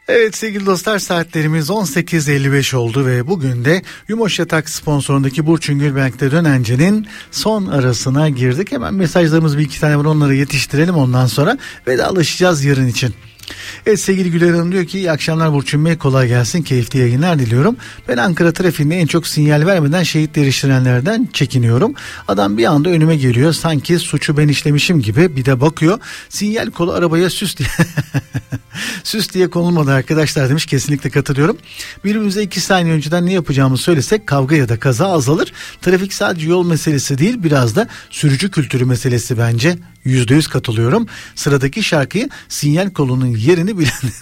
Evet sevgili dostlar, saatlerimiz 18.55 oldu ve bugün de Yumoş Yatak sponsorundaki Burçin Gülbenk'te Dönence'nin son arasına girdik. Hemen mesajlarımız bir iki tane var, onları yetiştirelim, ondan sonra vedalaşacağız yarın için. Evet sevgili Güler Hanım diyor ki iyi akşamlar Burçin Bey, kolay gelsin, keyifli yayınlar diliyorum. Ben Ankara trafiğinde en çok sinyal vermeden şerit değiştirenlerden çekiniyorum. Adam bir anda önüme geliyor, sanki suçu ben işlemişim gibi, bir de bakıyor sinyal kolu arabaya süs diye süs diye konulmadı arkadaşlar demiş. Kesinlikle katılıyorum. Birbirimize 2 saniye önceden ne yapacağımızı söylesek kavga ya da kaza azalır. Trafik sadece yol meselesi değil, biraz da sürücü kültürü meselesi bence. %100 katılıyorum. Sıradaki şarkıyı sinyal kolunun yerini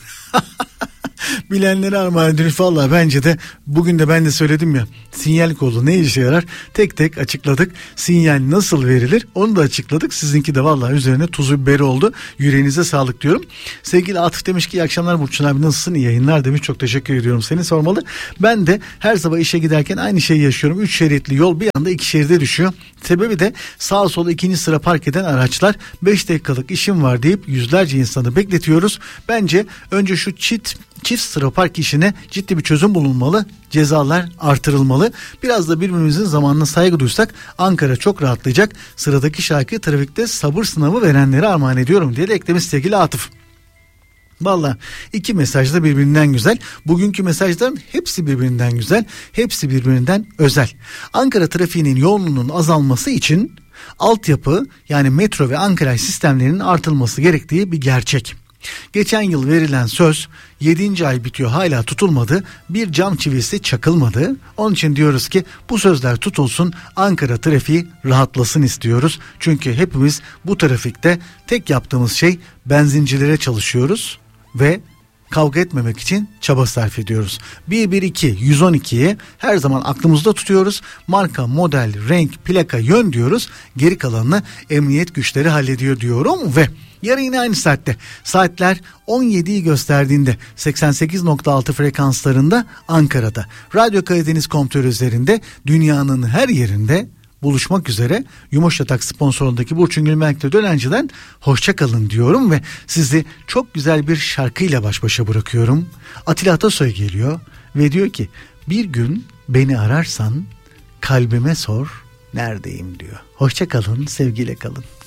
bilenlere armağan ediyoruz. Valla bence de bugün de ben de söyledim ya, sinyal kolu ne işe yarar tek tek açıkladık. Sinyal nasıl verilir onu da açıkladık. Sizinki de valla üzerine tuzu biberi oldu. Yüreğinize sağlık diyorum. Sevgili Atıf demiş ki iyi akşamlar Burçin abi, nasılsın, iyi yayınlar demiş. Çok teşekkür ediyorum, seni sormalı. Ben de her sabah işe giderken aynı şeyi yaşıyorum. 3 şeritli yol bir anda 2 şeride düşüyor. Sebebi de sağa sola 2. sıra park eden araçlar. 5 dakikalık işim var deyip yüzlerce insanı bekletiyoruz. Bence önce şu çift sıra park işine ciddi bir çözüm bulunmalı. Cezalar artırılmalı. Biraz da birbirimizin zamanına saygı duysak Ankara çok rahatlayacak. Sıradaki şarkı trafikte sabır sınavı verenlere armağan ediyorum diye de eklemiş sevgili Atıf. Valla 2 mesaj da birbirinden güzel. Bugünkü mesajların hepsi birbirinden güzel. Hepsi birbirinden özel. Ankara trafiğinin yoğunluğunun azalması için altyapı, yani metro ve Ankara sistemlerinin artılması gerektiği bir gerçek. Geçen yıl verilen söz 7. ay bitiyor, hala tutulmadı. Bir cam çivisi çakılmadı. Onun için diyoruz ki bu sözler tutulsun, Ankara trafiği rahatlasın istiyoruz. Çünkü hepimiz bu trafikte tek yaptığımız şey benzincilere çalışıyoruz ve kavga etmemek için çaba sarf ediyoruz. 112 112'yi her zaman aklımızda tutuyoruz. Marka, model, renk, plaka, yön diyoruz. Geri kalanını emniyet güçleri hallediyor diyorum ve yarın yine aynı saatte, saatler 17'yi gösterdiğinde 88.6 frekanslarında Ankara'da, Radyo Karadeniz.com üzerinde, dünyanın her yerinde buluşmak üzere. Yumoş Yatak sponsorundaki Burçin Gülbenk'te Dönenci'den hoşça kalın diyorum ve sizi çok güzel bir şarkıyla baş başa bırakıyorum. Atilla Atasoy geliyor ve diyor ki bir gün beni ararsan kalbime sor neredeyim diyor. Hoşça kalın, sevgiyle kalın.